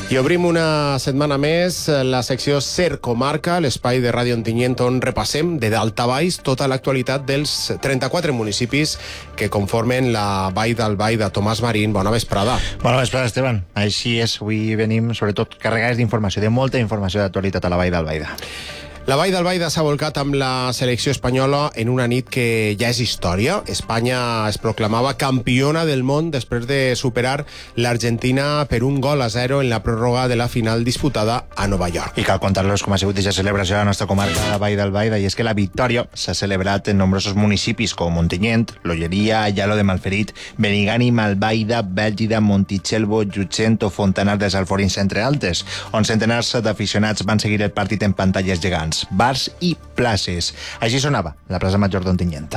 I obrim una setmana més la secció Ser Comarca, l'espai de Ràdio Ontinyent on repassem de dalt a baix tota l'actualitat dels 34 municipis que conformen la Vall d'Albaida. Tomàs Marín, bona vesprada. Bona vesprada, Esteban. Així és, avui venim sobretot carregats d'informació, de molta informació d'actualitat a la Vall d'Albaida. La Vall d'Albaida s'ha volcat amb la selecció espanyola en una nit que ja és història. Espanya es proclamava campiona del món després de superar l'Argentina per 1-0 en la pròrroga de la final disputada a Nova York. I cal contar-los com ha sigut aquesta celebració a la nostra comarca de la Vall d'Albaida, i és que la victòria s'ha celebrat en nombrosos municipis com Ontinyent, l'Olleria, Ayalo de Malferit, Benigànim, Albaida, Bèlgida, Montitxelvo, Llutxent o Fontanar dels Alforins, entre altres, on centenars d'aficionats van seguir el partit en pantalles gegants, bars i places. Així sonava la plaça Major d'Ontinyent.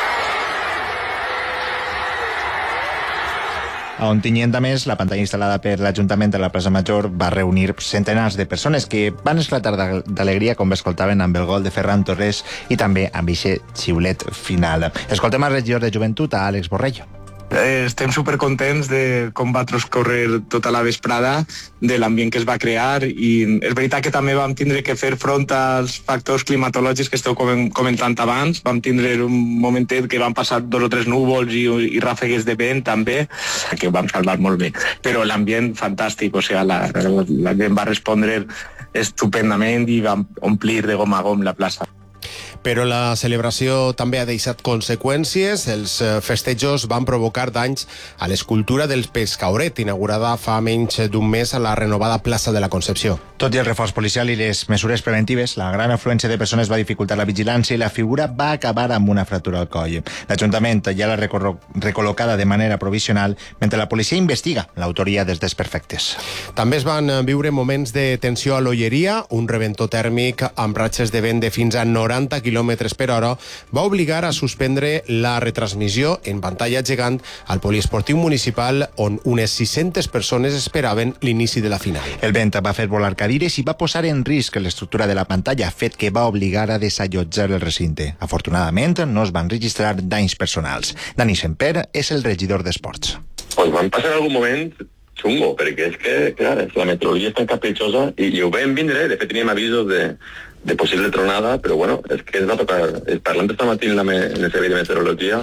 A Ontinyent, a més, la pantalla instal·lada per l'Ajuntament de la plaça Major va reunir centenars de persones que van esclatar d'alegria com escoltaven amb el gol de Ferran Torres i també amb aquest xiulet final. Escoltem al regidor de Joventut, a Àlex Borrell. Estem supercontents de com va transcorrer tota la vesprada, de l'ambient que es va crear, i és veritat que també vam tindre que fer front als factors climatològics que esteu comentant abans. Vam tindre un momentet que van passar 2 o 3 núvols i ràfegues de vent també, que ho vam salvar molt bé, però l'ambient fantàstic, o sigui, la gent va respondre estupendament i vam omplir de gom a gom la plaça. Però la celebració també ha deixat conseqüències. Els festejos van provocar danys a l'escultura del Pescauret, inaugurada fa menys d'un mes a la renovada plaça de la Concepció. Tot i el reforç policial i les mesures preventives, la gran afluència de persones va dificultar la vigilància i la figura va acabar amb una fractura al coll. L'Ajuntament ja l'ha recol·locada de manera provisional, mentre la policia investiga l'autoria dels desperfectes. També es van viure moments de tensió a l'Olleria. Un reventó tèrmic amb ratxes de vent de fins a 90 km per hora va obligar a suspendre la retransmissió en pantalla gegant al poliesportiu municipal, on unes 600 persones esperaven l'inici de la final. El vent va fer volar cadires i va posar en risc l'estructura de la pantalla, fet que va obligar a desallotjar el recinte. Afortunadament, no es van registrar danys personals. Dani Semper és el regidor d'Esports. Pues van passar en algun moment xungo, perquè és que, clar, la meteorologia és tan capritxosa i ho vam vindre. De fet, teníem avisos de possible tronada, però bueno, és que ens va tocar, parlant esta matí en el servei de meteorologia,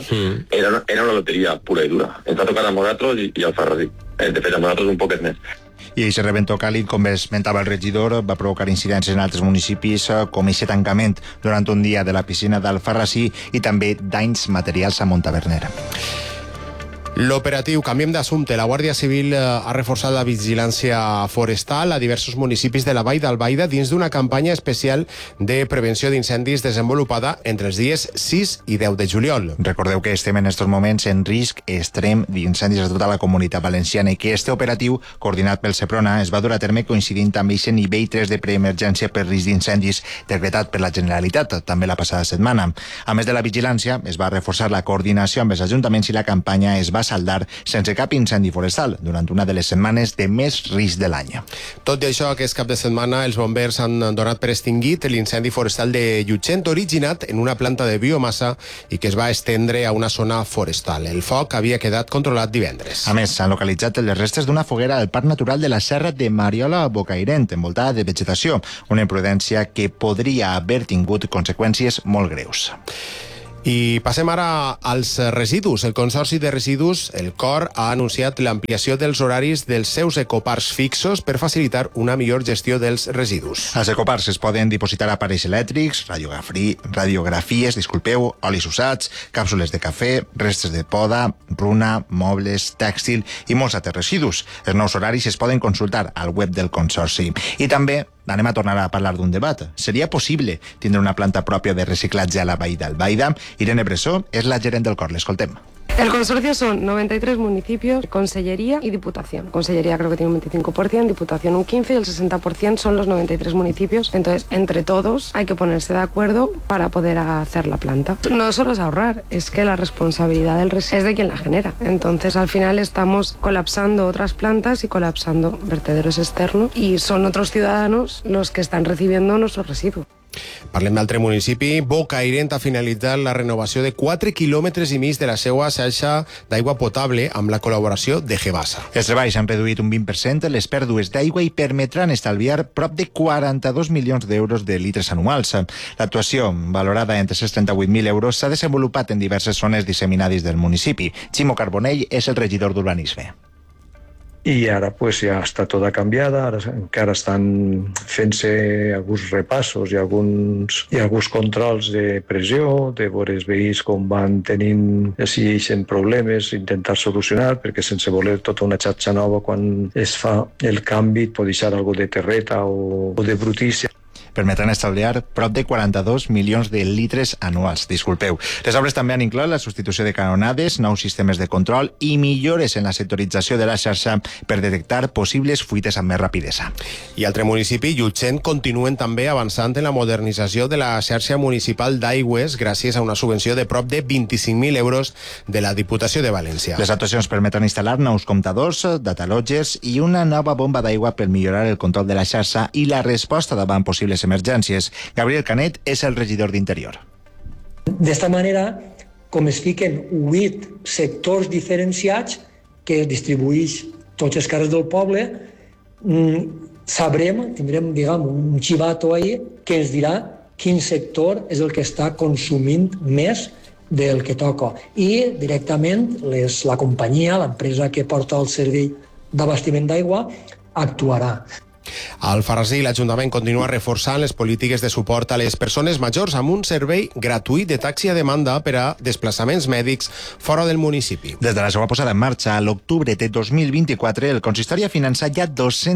era una loteria pura i dura. Ens va tocar a nosaltres i al Alfarrasí. De fet, a nosaltres un poquet més. I aquest reventó càlid, com esmentava el regidor, va provocar incidències en altres municipis, com aquest tancament durant un dia de la piscina d'Alfarrasí i també danys materials a Montaverner. L'operatiu, canviem d'assumpte, la Guàrdia Civil ha reforçat la vigilància forestal a diversos municipis de la Vall d'Albaida dins d'una campanya especial de prevenció d'incendis desenvolupada entre els dies 6 i 10 de juliol. Recordeu que estem en aquests moments en risc extrem d'incendis a tota la comunitat valenciana i que este operatiu, coordinat pel Seprona, es va dur a terme coincidint amb aquest nivell 3 de preemergència per risc d'incendis decretat per la Generalitat, també la passada setmana. A més de la vigilància, es va reforçar la coordinació amb els ajuntaments i la campanya es va saldar sense cap incendi forestal durant una de les setmanes de més risc de l'any. Tot i això, aquest cap de setmana els bombers han donat per extingit l'incendi forestal de Llutxent, originat en una planta de biomassa i que es va estendre a una zona forestal. El foc havia quedat controlat divendres. A més, s'han localitzat les restes d'una foguera al Parc Natural de la Serra de Mariola a Bocairent, envoltada de vegetació, una imprudència que podria haver tingut conseqüències molt greus. I passem ara als residus. El Consorci de Residus, el COR, ha anunciat l'ampliació dels horaris dels seus ecoparcs fixos per facilitar una millor gestió dels residus. Als ecoparcs es poden dipositar aparells elèctrics, radiografies, olis usats, càpsules de cafè, restes de poda, runa, mobles, tèxtil i molts altres residus. Els nous horaris es poden consultar al web del Consorci. I també anem a tornar a parlar d'un debat. Seria possible tindre una planta pròpia de reciclatge a la Vall d'Albaida? Irene Bressó és la gerent del COR, l'escoltem. El consorcio son 93 municipios, Consellería y Diputación. Consellería creo que tiene un 25%, Diputación un 15% y el 60% son los 93 municipios. Entonces, entre todos hay que ponerse de acuerdo para poder hacer la planta. No solo es ahorrar, es que la responsabilidad del residuo es de quien la genera. Entonces, al final estamos colapsando otras plantas y colapsando vertederos externos y son otros ciudadanos los que están recibiendo nuestros residuos. Parlem d'altre municipi. Bocairent ha finalitzat la renovació de 4,5 quilòmetres de la seva xarxa d'aigua potable amb la col·laboració de Gebasa. Els treballs han reduït un 20% les pèrdues d'aigua i permetran estalviar prop de 42 milions d'euros de litres anuals. L'actuació, valorada en 338.000 euros, s'ha desenvolupat en diverses zones disseminades del municipi. Ximo Carbonell és el regidor d'Urbanisme. I ara pues, ja està tota canviada, ara encara estan fent-se alguns repassos i alguns controls de pressió, de veure els veïns com van tenint, si hi ha problemes, intentar solucionar, perquè sense voler tota una xarxa nova, quan es fa el canvi, pot deixar alguna de terreta o de brutícia. Permetran estalviar prop de 42 milions de litres anuals. Les obres també han inclòs la substitució de canonades, nous sistemes de control i millores en la sectorització de la xarxa per detectar possibles fuites amb més rapidesa. I altre municipi, Llutxent, continuen també avançant en la modernització de la xarxa municipal d'aigües gràcies a una subvenció de prop de 25.000 euros de la Diputació de València. Les actuacions permeten instal·lar nous comptadors, dataloggers i una nova bomba d'aigua per millorar el control de la xarxa i la resposta davant possibles emergències. Gabriel Canet és el regidor d'Interior. D'esta manera, com es fiquen 8 sectors diferenciats que distribuïx tots els carrers del poble, tindrem, un xivato ahí que ens dirà quin sector és el que està consumint més del que toca. I directament la companyia, l'empresa que porta el servei d'abastiment d'aigua, actuarà. A Alfarrasí, l'Ajuntament continua reforçant les polítiques de suport a les persones majors amb un servei gratuït de taxi a demanda per a desplaçaments mèdics fora del municipi. Des de la seva posada en marxa, a l'octubre de 2024, el consistori ha finançat ja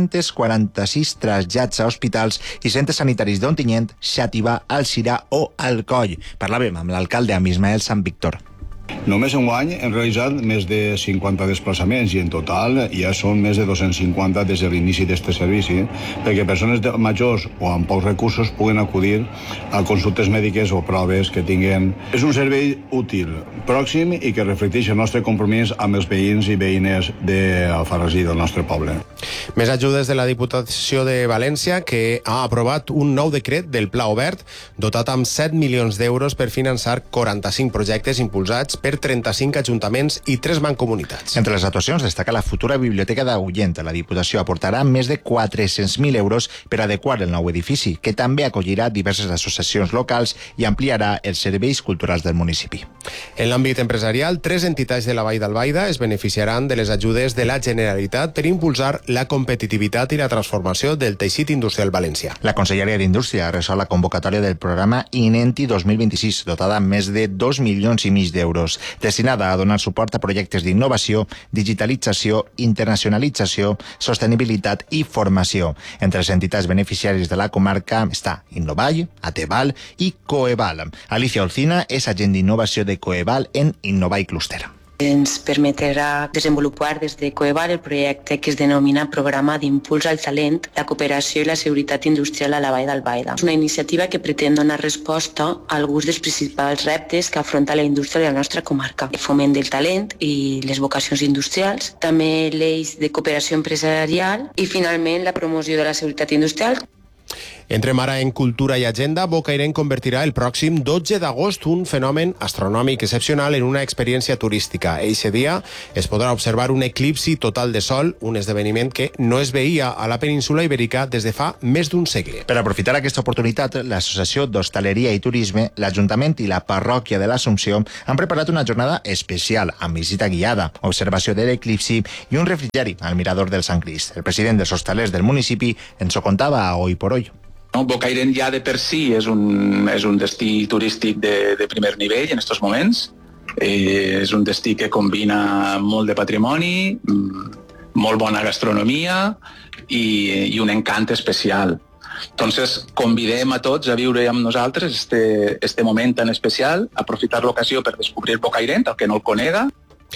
246 trasllats a hospitals i centres sanitaris d'Ontinyent, Xàtiva, Alzira o Alcoi. Parlàvem amb l'alcalde, amb Ismael Sant Víctor. Només enguany hem realitzat més de 50 desplaçaments i en total ja són més de 250 des de l'inici d'aquest servici, perquè persones majors o amb pocs recursos puguen acudir a consultes mèdiques o proves que tinguen. És un servei útil, pròxim i que reflecteix el nostre compromís amb els veïns i veïnes d'Alfarrasí, del nostre poble. Més ajudes de la Diputació de València, que ha aprovat un nou decret del Pla Obert, dotat amb 7 milions d'euros per finançar 45 projectes impulsats per 35 ajuntaments i 3 mancomunitats. Entre les actuacions destaca la futura biblioteca d'Agullent. La Diputació aportarà més de 400.000 euros per adequar el nou edifici, que també acollirà diverses associacions locals i ampliarà els serveis culturals del municipi. En l'àmbit empresarial, 3 entitats de la Vall d'Albaida es beneficiaran de les ajudes de la Generalitat per impulsar la competitivitat i la transformació del teixit industrial valencià. La Conselleria d'Indústria ha resolt la convocatòria del programa Inenti 2026, dotada amb més de 2,5 milions d'euros, destinada a donar suport a projectes d'innovació, digitalització, internacionalització, sostenibilitat i formació. Entre les entitats beneficiàries de la comarca està Innovall, Ateval i Coeval. Alicia Olcina és agent d'innovació de Coeval en Innovall Cluster. Ens permetrà desenvolupar des de Coeval el projecte que es denomina Programa d'Impuls al Talent, la Cooperació i la Seguretat Industrial a la Vall d'Albaida. És una iniciativa que pretén donar resposta a alguns dels principals reptes que afronta la indústria de la nostra comarca. El foment del talent i les vocacions industrials, també l'eix de cooperació empresarial i, finalment, la promoció de la seguretat industrial. Entrem ara en cultura i agenda. Bocairent convertirà el pròxim 12 d'agost un fenomen astronòmic excepcional en una experiència turística. Eixe dia es podrà observar un eclipsi total de sol, un esdeveniment que no es veia a la península ibèrica des de fa més d'un segle. Per aprofitar aquesta oportunitat, l'Associació d'Hostaleria i Turisme, l'Ajuntament i la Parròquia de l'Assumpció han preparat una jornada especial amb visita guiada, observació de l'eclipsi i un refrigeri al mirador del Sant Crist. El president dels hostalers del municipi ens ho contava a Hoy por Hoy. Bocairent ja de per si és un destí turístic de primer nivell en aquests moments. És un destí que combina molt de patrimoni, molt bona gastronomia i un encant especial. Entonces, convidem a tots a viure amb nosaltres este moment tan especial, aprofitar l'ocasió per descobrir Bocairent, el que no el conega.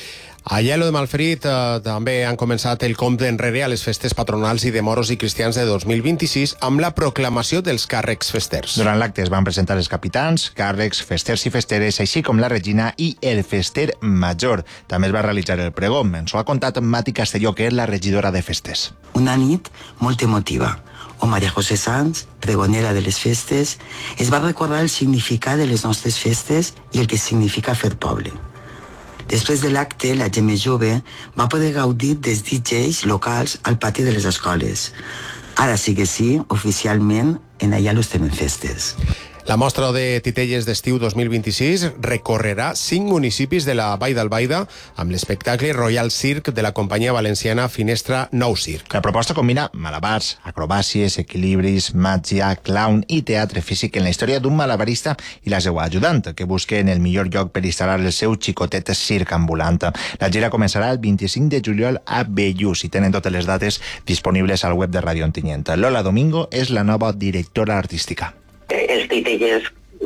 A Aielo de Malferit també han començat el compte enrere a les festes patronals i de moros i cristians de 2026 amb la proclamació dels càrrecs festers. Durant l'acte es van presentar els capitans, càrrecs, festers i festeres, així com la regina i el fester major. També es va realitzar el pregó. Ens ho ha contat Mati Castelló, que és la regidora de festes. Una nit molt emotiva, o Maria José Sanz, pregonera de les festes, es va recordar el significat de les nostres festes i el que significa fer poble. Després de l'acte, la gent més jove va poder gaudir dels DJs locals al pati de les escoles. Ara sí que sí, oficialment, en allà los tenen festes. La mostra de titelles d'estiu 2026 recorrerà 5 municipis de la Vall d'Albaida amb l'espectacle Royal Cirque de la companyia valenciana Finestra Nou Circ. La proposta combina malabars, acrobàcies, equilibris, màgia, clown i teatre físic en la història d'un malabarista i la seva ajudant, que busquen el millor lloc per instal·lar el seu xicotet circ ambulant. La gira començarà el 25 de juliol a Bellús i tenen totes les dates disponibles al web de Radio Ontinyent. Lola Domingo és la nova directora artística. Els titelles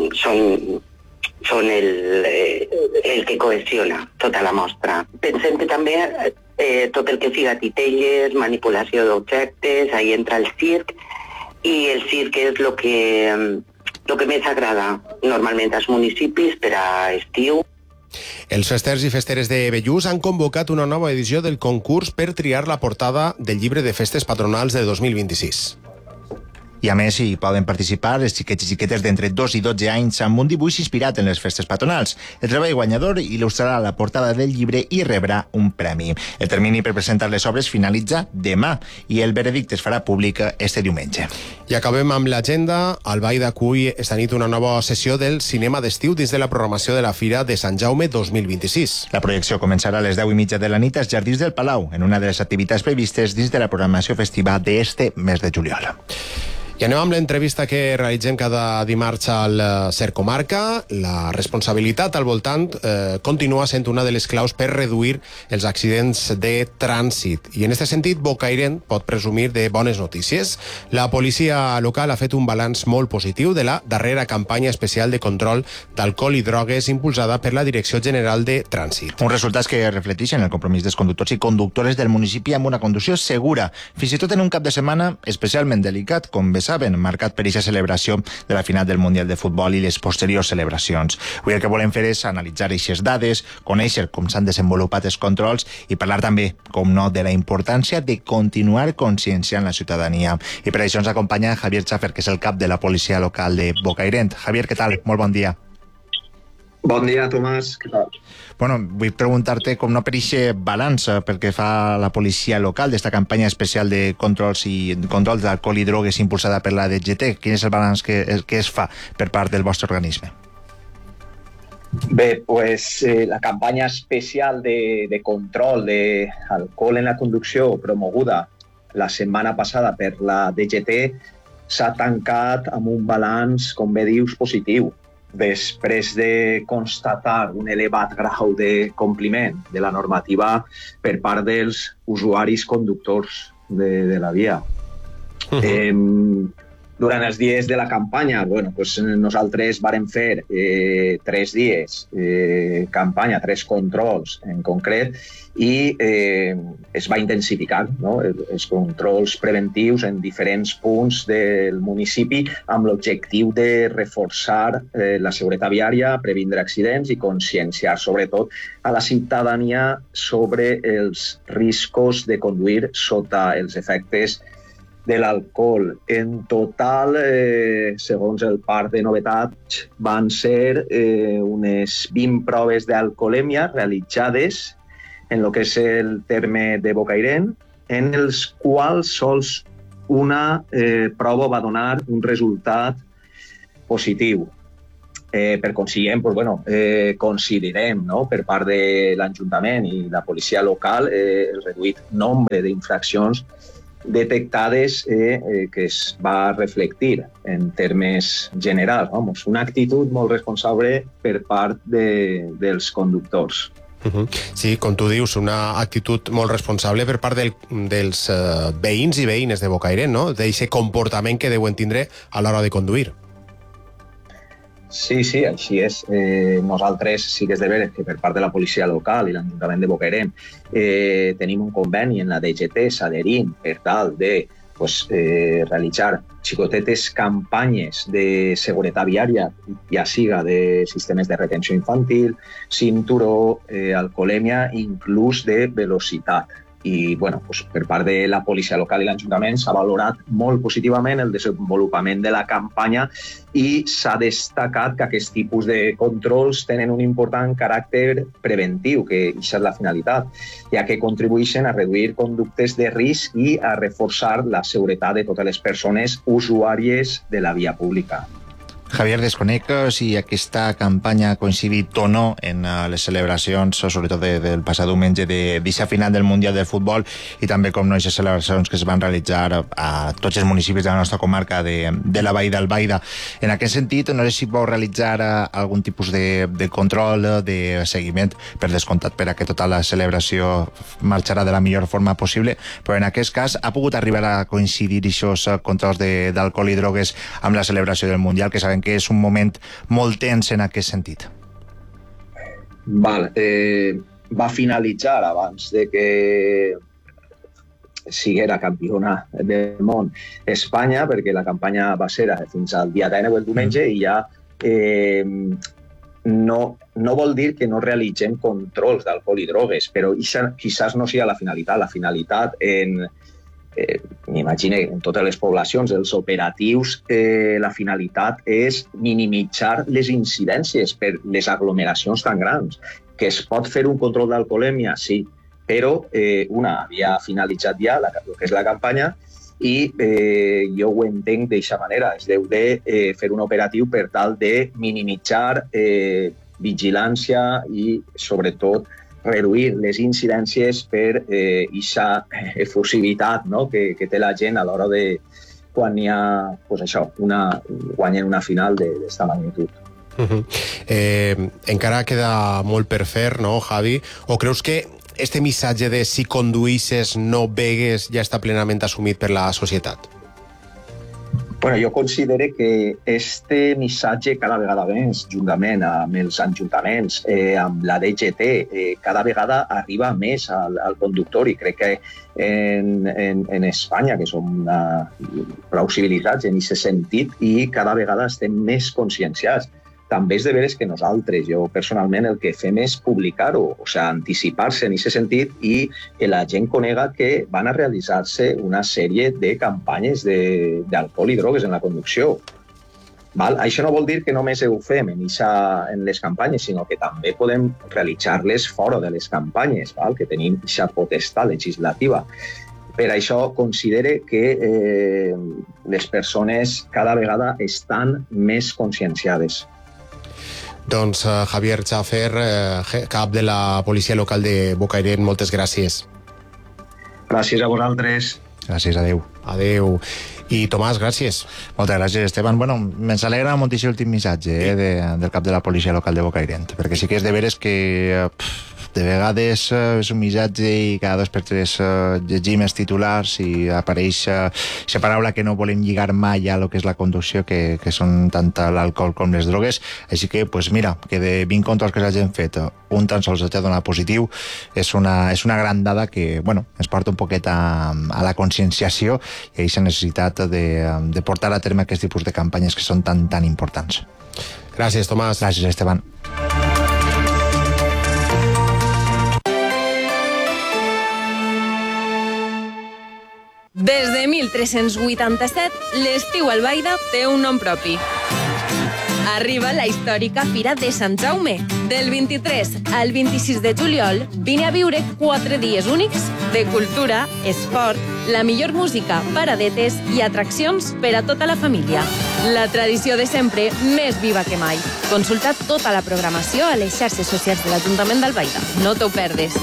són el que cohesiona tota la mostra. Pensem que també tot el que siga titelles, manipulació d'objectes, ahí entra el circ, i el circ és el que més agrada normalment als municipis per a estiu. Els festers i festeres de Bellús han convocat una nova edició del concurs per triar la portada del llibre de festes patronals de 2026. I a més hi poden participar els xiquets i xiquetes d'entre 2 i 12 anys amb un dibuix inspirat en les festes patronals. El treball guanyador il·lustrarà la portada del llibre i rebrà un premi. El termini per presentar les obres finalitza demà i el veredicte es farà públic este diumenge. I acabem amb l'agenda. Albaida acull esta nit una nova sessió del cinema d'estiu dins de la programació de la Fira de Sant Jaume 2026. La projecció començarà a les 10:30 de la nit als Jardins del Palau, en una de les activitats previstes dins de la programació festiva d'este mes de juliol. I anem amb l'entrevista que realitzem cada dimarts al Cercomarca. La responsabilitat al voltant continua sent una de les claus per reduir els accidents de trànsit. I en aquest sentit, Bocairent pot presumir de bones notícies. La policia local ha fet un balanç molt positiu de la darrera campanya especial de control d'alcohol i drogues impulsada per la Direcció General de Trànsit. Uns resultats que reflecteixen el compromís dels conductors i conductores del municipi amb una conducció segura, fins i tot en un cap de setmana especialment delicat, com bé saben, marcat per aquesta celebració de la final del Mundial de Futbol i les posteriors celebracions. Avui el que volem fer és analitzar aquestes dades, conèixer com s'han desenvolupat els controls i parlar també, com no, de la importància de continuar conscienciant la ciutadania. I per això ens acompanya Javier Chaffer, que és el cap de la policia local de Bocairent. Javier, què tal? Molt bon dia. Bon dia, Tomàs. Què tal? Bueno, vull preguntar-te com no per aquest balanç pel que fa la policia local d'esta campanya especial de control d'alcohol i drogues impulsada per la DGT. Quin és el balanç que es fa per part del vostre organisme? Bé, pues la campanya especial de control d'alcohol en la conducció promoguda la setmana passada per la DGT s'ha tancat amb un balanç, com bé dius, positiu. Després de constatar un elevat grau de compliment de la normativa per part dels usuaris conductors de la via. Durant els dies de la campanya, nosaltres vàrem fer 3 dies campanya, 3 controls en concret, i es va intensificar els controls preventius en diferents punts del municipi amb l'objectiu de reforçar la seguretat viària, previndre accidents i conscienciar sobretot a la ciutadania sobre els riscos de conduir sota els efectes de l'alcohol. En total, segons el part de novetats, van ser unes 20 proves d'alcoholèmia realitzades en el que és el terme de Bocairent, en els quals sols una prova va donar un resultat positiu. Per consiguient, considerem per part de l'Ajuntament i la policia local el reduït nombre d'infraccions detectades que es va reflectir en termes generals. Una actitud molt responsable per part dels conductors. Sí, com tu dius, una actitud molt responsable per part dels veïns i veïnes de Bocairent, no? D'aquest comportament que deuen tindre a l'hora de conduir. Sí, així és. Nosaltres sí que és de veure que per part de la policia local i l'Ajuntament de Bocairent tenim un conveni en la DGT, s'adherim per tal de realitzar xicotetes campanyes de seguretat viària, ja siga de sistemes de retenció infantil, cinturó, alcoholèmia, inclús de velocitat. i bueno, doncs per part de la policia local i l'Ajuntament s'ha valorat molt positivament el desenvolupament de la campanya i s'ha destacat que aquest tipus de controls tenen un important caràcter preventiu, que això és la finalitat, ja que contribueixen a reduir conductes de risc i a reforçar la seguretat de totes les persones usuàries de la via pública. Javier, desconec si aquesta campanya ha coincidit o no en les celebracions, sobretot del passat diumenge, d'aquesta final del Mundial del Futbol, i també com no aquestes celebracions que es van realitzar a tots els municipis de la nostra comarca de la Vall d'Albaida. En aquest sentit, no sé si vau realitzar algun tipus de control, de seguiment, per descomptat, per a que tota la celebració marxarà de la millor forma possible, però en aquest cas ha pogut arribar a coincidir aquests controls d'alcohol i drogues amb la celebració del Mundial, que sabem que és un moment molt tens en aquest sentit. Va finalitzar abans de que siguera campiona del món Espanya, perquè la campanya va ser fins al dia 10 el diumenge, i ja no vol dir que no realitzem controls d'alcohol i drogues, però quizás no sigui la finalitat. La finalitat m'imagino en totes les poblacions, els operatius, la finalitat és minimitzar les incidències per les aglomeracions tan grans. Que es pot fer un control d'alcoholèmia, sí, però una havia finalitzat ja el que és la campanya i jo ho entenc d'aquesta manera. Es deu de fer un operatiu per tal de minimitzar vigilància i, sobretot, reduir les incidències per aquesta efusivitat que té la gent a l'hora de quan hi ha, guanyen una final d'esta magnitud. Encara queda molt per fer, no, Javi? O creus que este missatge de si conduïsses no begues ja està plenament assumit per la societat? Bueno, jo considero que este missatge cada vegada més, juntament amb els ajuntaments, amb la DGT, cada vegada arriba més al conductor, i crec que en Espanya, que som prou civilitzats en aquest sentit, i cada vegada estem més conscienciats. També és de veres que nosaltres, jo personalment, el que fem és publicar-ho, o sigui, anticipar-se en aquest sentit, i que la gent conega que van a realitzar-se una sèrie de campanyes d'alcohol i drogues en la conducció. Això no vol dir que només ho fem en les campanyes, sinó que també podem realitzar-les fora de les campanyes, que tenim aquesta potestat legislativa. Per això considere que les persones cada vegada estan més conscienciades. Doncs Javier Chafer, cap de la policia local de Bocairent, moltes gràcies. Gràcies a vosaltres. Gràcies, adeu. Adeu. I Tomàs, gràcies. Moltes gràcies, Esteban. Bueno, ens alegra moltíssim l'últim missatge del cap de la policia local de Bocairent, perquè sí que és de veres que de vegades és un missatge i cada 2 per 3 llegim els titulars i apareix aquesta paraula que no volem lligar mai a lo que és la conducció, que són tant l'alcohol com les drogues. Així que, mira, que de 20 controls que s'hagin fet, un tan sols ha donat positiu, és una gran dada que, ens porta un poquet a la conscienciació i a aquesta necessitat de portar a terme aquest tipus de campanyes que són tan importants. Gràcies, Tomàs. Gràcies, Esteban. Des de 1387, l'estiu a Albaida té un nom propi. Arriba la històrica Fira de Sant Jaume. Del 23 al 26 de juliol, vine a viure 4 dies únics de cultura, esport, la millor música, paradetes i atraccions per a tota la família. La tradició de sempre, més viva que mai. Consulta tota la programació a les xarxes socials de l'Ajuntament d'Albaida. No t'ho perdes.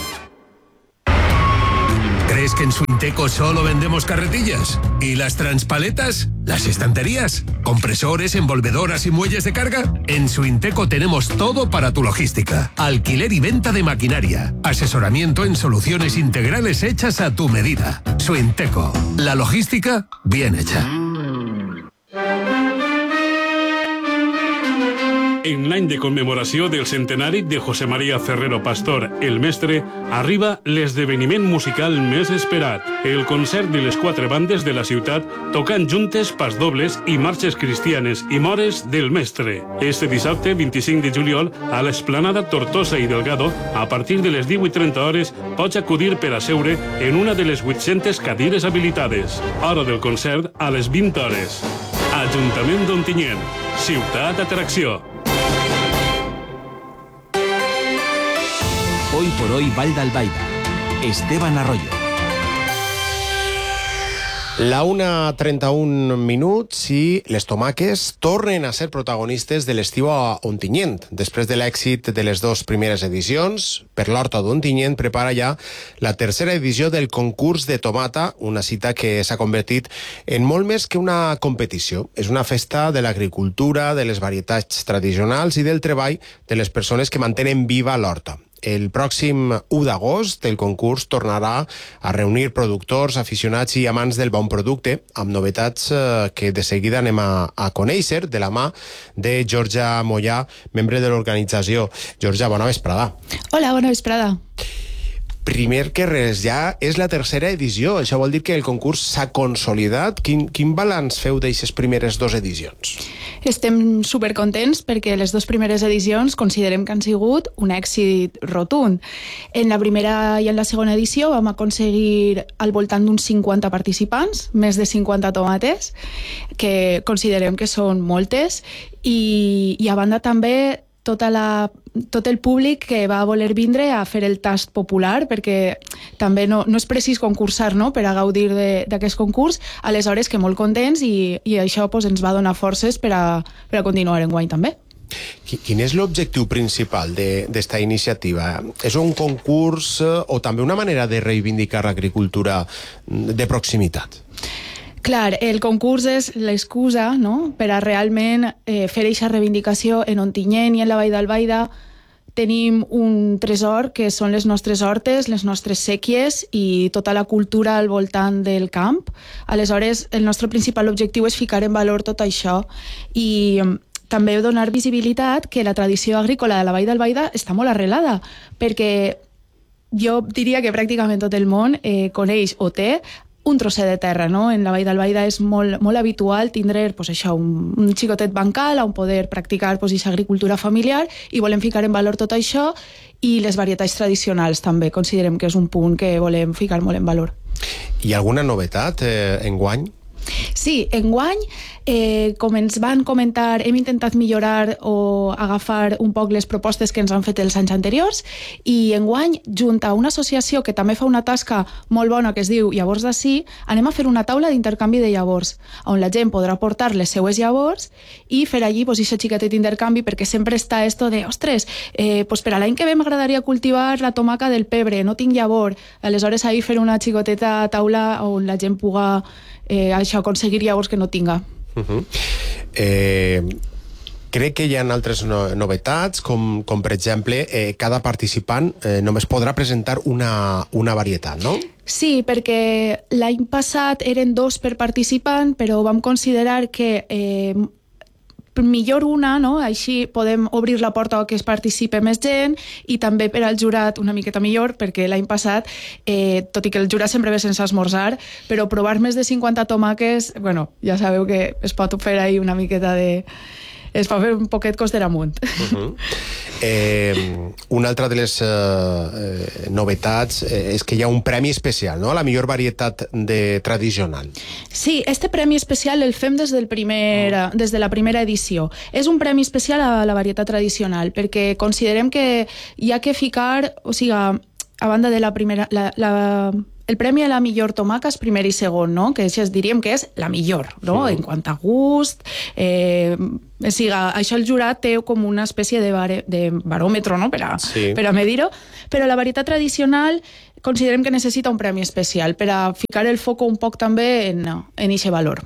¿Crees que en Suinteco solo vendemos carretillas? ¿Y las transpaletas? ¿Las estanterías? ¿Compresores, envolvedoras y muelles de carga? En Suinteco tenemos todo para tu logística. Alquiler y venta de maquinaria. Asesoramiento en soluciones integrales hechas a tu medida. Suinteco. La logística bien hecha. En l'any de commemoració del centenari de José María Ferrero Pastor, el mestre, arriba l'esdeveniment musical més esperat, el concert de les 4 bandes de la ciutat tocant juntes pasdobles i marxes cristianes i mores del mestre. Este dissabte, 25 de juliol, a l'Esplanada Tortosa i Delgado, a partir de les 18:30 hores, pots acudir per asseure en una de les 800 cadires habilitades. Hora del concert a les 20 hores. Ajuntament d'Ontinyent, ciutat d'atracció. Hoy por hoy Vall d'Albaida. Esteban Arroyo. La 1:31 i les tomaques tornen a ser protagonistes de l'estiu a Ontinyent. Després de l'èxit de les 2 primeres edicions, per l'Horta d'Ontinyent prepara ja la tercera edició del concurs de tomata, una cita que s'ha convertit en molt més que una competició. És una festa de l'agricultura, de les varietats tradicionals i del treball de les persones que mantenen viva l'horta. El pròxim 1 d'agost el concurs tornarà a reunir productors, aficionats i amants del bon producte, amb novetats que de seguida anem a conèixer de la mà de Georgia Mollà, membre de l'organització. Georgia, bona vesprada. Hola, bona vesprada. Primer que res, ja és la tercera edició. Això vol dir que el concurs s'ha consolidat. Quin balanç feu d'aixes primeres 2 edicions? Estem supercontents perquè les 2 primeres edicions considerem que han sigut un èxit rotund. En la primera i en la segona edició vam aconseguir al voltant d'uns 50 participants, més de 50 tomates, que considerem que són moltes, i a banda també tot el públic que va voler vindre a fer el tast popular, perquè també no és precís concursar, no?, per a gaudir d'aquest concurs, aleshores que molt contents i això ens va donar forces per a continuar enguany també. Quin és l'objectiu principal d'esta iniciativa? És un concurs o també una manera de reivindicar l'agricultura de proximitat? Clar, el concurs és l'excusa, no?, per a realment fer aquesta reivindicació. En Ontinyent i en la Vall d'Albaida tenim un tresor que són les nostres hortes, les nostres séquies i tota la cultura al voltant del camp. Aleshores, el nostre principal objectiu és ficar en valor tot això i també donar visibilitat que la tradició agrícola de la Vall d'Albaida està molt arrelada, perquè jo diria que pràcticament tot el món coneix o té un trosset de terra, no? En la Vall d'Albaida és molt habitual tindre un xicotet bancal on poder practicar aquesta agricultura familiar, i volem ficar en valor tot això, i les varietats tradicionals també considerem que és un punt que volem ficar molt en valor. Hi ha alguna novetat enguany? Sí, enguany, com ens van comentar, hem intentat millorar o agafar un poc les propostes que ens han fet els anys anteriors, i enguany, junt a una associació que també fa una tasca molt bona que es diu Llavors d'Ací, anem a fer una taula d'intercanvi de llavors, on la gent podrà portar les seues llavors i fer allí aquest xiquetet d'intercanvi, perquè sempre està esto de, ostres, per a l'any que ve m'agradaria cultivar la tomaca del pebre, no tinc llavor. Aleshores, ahir fer una xicoteta taula on la gent puga aconseguir llavors que no tinga. Crec que hi ha altres novetats, com per exemple, cada participant només podrà presentar una varietat, no? Sí, perquè l'any passat eren 2 per participant, però vam considerar que millor una, no? Així podem obrir la porta que es participe més gent, i també per al jurat una miqueta millor, perquè l'any passat, tot i que el jurat sempre ve sense esmorzar, però provar més de 50 tomaques, bueno, ja sabeu que es pot fer ahí una miqueta de... es fa fer un poquet costera amunt. Una altra de les novetats és que hi ha un premi especial, no?, a la millor varietat tradicional. Sí, este premi especial el fem des de la primera edició. És un premi especial a la varietat tradicional, perquè considerem que hi ha que ficar, o sigui, a banda de la primera... El premi a la millor tomaca és primer i segon, no?, que diríem que és la millor, no?, en quant a gust. Això el jurat té com una espècie de baròmetre, no?, per a medir-ho, però la varietat tradicional considerem que necessita un premi especial per a ficar el foc un poc també en aquest valor.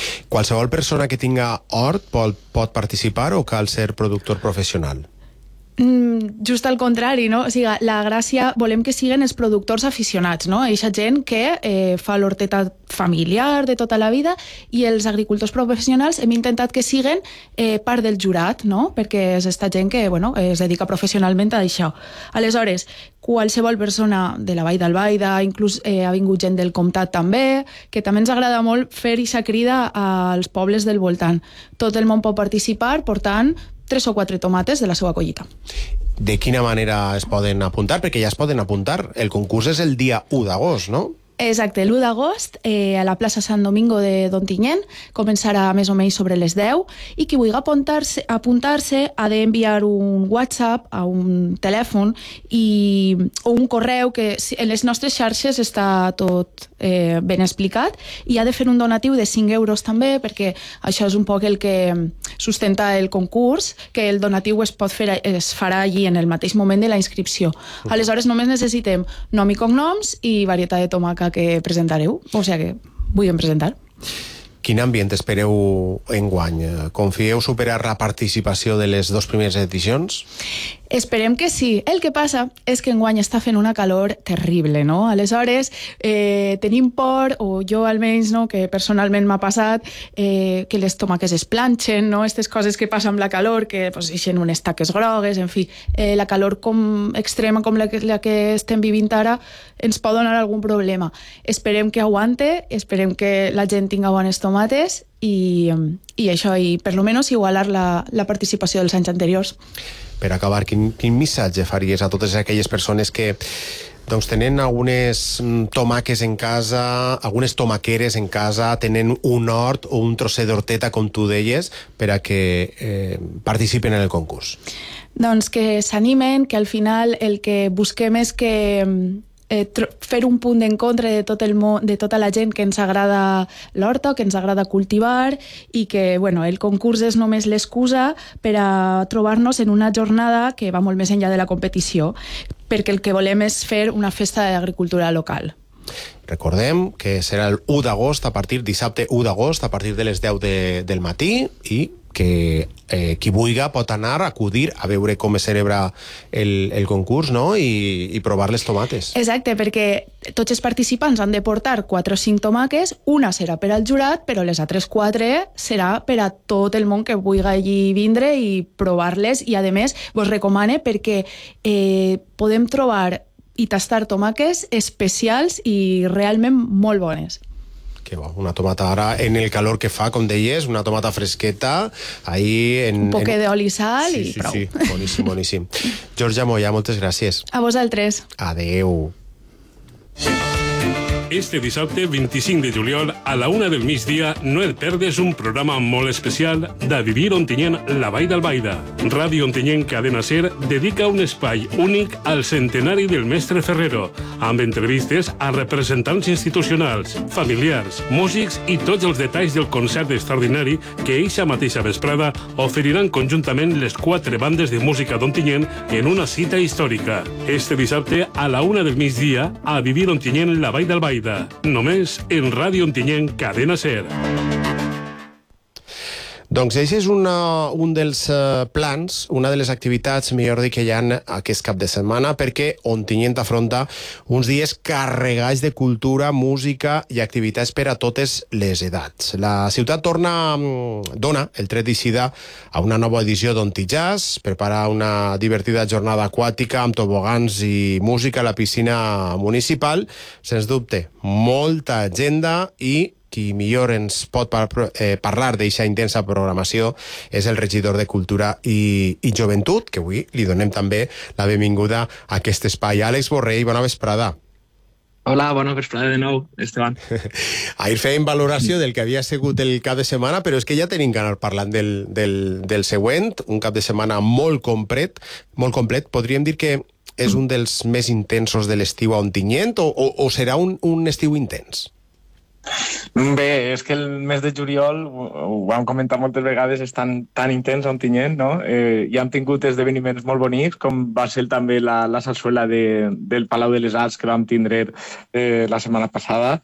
Qualsevol persona que tinga hort pot participar o cal ser productor professional? Just al contrari, no? O sigui, la gràcia, volem que siguin els productors aficionats, no? Eixa gent que fa l'horteta familiar de tota la vida, i els agricultors professionals hem intentat que siguin part del jurat, no? Perquè és esta gent que es dedica professionalment a això. Aleshores, qualsevol persona de la Vall d'Albaida, inclús ha vingut gent del comtat també, que també ens agrada molt fer aquesta crida als pobles del voltant. Tot el món pot participar portant 3 o 4 tomates de la seva collita. De quina manera es poden apuntar? Perquè ja es poden apuntar. El concurs és el dia 1 d'agost, no? Exacte, l'1 d'agost a la plaça Sant Domingo de Dontinyent començarà més o menys sobre les 10, i qui vulgui apuntar-se ha d'enviar un WhatsApp a un telèfon o un correu, que en les nostres xarxes està tot ben explicat, i ha de fer un donatiu de 5 euros també, perquè això és un poc el que sustenta el concurs, que el donatiu es farà allí en el mateix moment de la inscripció. Aleshores només necessitem nom i cognoms i varietat de tomaca que presentareu, o sigui que vull presentar. Quin ambient espereu enguany? Confieu superar la participació de les 2 primeres edicions? Esperem que sí. El que passa és que enguany està fent una calor terrible, no? Aleshores, tenim por, o jo almenys, no, que personalment m'ha passat, que les tomaques es planxen, no? Aquestes coses que passen amb la calor, que eixen unes taques grogues, en fi, la calor extrema com la que estem vivint ara ens pot donar algun problema. Esperem que aguante, esperem que la gent tinga bones tomates i això, i per lo menos igualar la participació dels anys anteriors. Per acabar, quin missatge faries a totes aquelles persones que tenen algunes tomaques en casa, algunes tomaqueres en casa, tenen un hort o un trosset d'horteta, com tu deies, per a que participen en el concurs? Doncs que s'animen, que al final el que busquem és que fer un punt d'encontre de tot el món, de tota la gent que ens agrada l'horta, que ens agrada cultivar, i que el concurs és només l'excusa per a trobar-nos en una jornada que va molt més enllà de la competició, perquè el que volem és fer una festa d'agricultura local. Recordem que serà el 1 d'agost, dissabte 1 d'agost, a partir de les 10 del matí, i que qui vulgui pot anar a acudir a veure com es celebra el concurs, no? I provar les tomates. Exacte, perquè tots els participants han de portar 4 o 5 tomaques, una serà per al jurat, però les altres 4 serà per a tot el món que vulgui allí vindre i provar-les, i a més vos recomane perquè podem trobar i tastar tomaques especials i realment molt bones. Que bo, una tomata ara en el calor que fa, com deies, una tomata fresqueta, ahí un poc d'oli i sal i prou. Sí, boníssim, boníssim. Georgia Moya, moltes gràcies. A vosaltres. Adeu. Este dissabte 25 de juliol a la 1 del migdia no et perdes un programa molt especial de Vivir Ontinyent, la Vall d'Albaida. Ràdio Ontinyent Cadena Ser dedica un espai únic al centenari del mestre Ferrero, amb entrevistes a representants institucionals, familiars, músics i tots els detalls del concert extraordinari que eixa mateixa vesprada oferiran conjuntament les 4 bandes de música d'Ontinyent en una cita històrica. Este dissabte a la 1 del migdia a Vivir Ontinyent, la Vall d'Albaida. Només en Ràdio Ontinyent Cadena Ser. Doncs això és un dels plans, una de les activitats, millor dit, que hi ha aquest cap de setmana, perquè Ontinyent afronta uns dies carregats de cultura, música i activitats per a totes les edats. La ciutat dona el tret d'eixida a una nova edició d'Ontijazz, prepara una divertida jornada aquàtica amb tobogans i música a la piscina municipal. Sens dubte, molta agenda, i qui millor ens pot parlar d'aquesta intensa programació és el regidor de Cultura i Joventut, que avui li donem també la benvinguda a aquest espai. Àlex Borrell, bona vesprada. Hola, bona vesprada de nou, Esteban. Ahir fèiem valoració del que havia sigut el cap de setmana, però és que ja tenim que anar parlant del següent, un cap de setmana molt complet. Podríem dir que és un dels més intensos de l'estiu a Ontinyent, o serà un estiu intens? Bé, és que el mes de juliol, ho vam comentar moltes vegades, és tan intens a Ontinyent, no? Ja hem tingut esdeveniments molt bonics, com va ser també la sarsuela del Palau de les Arts que vam tindre la setmana passada,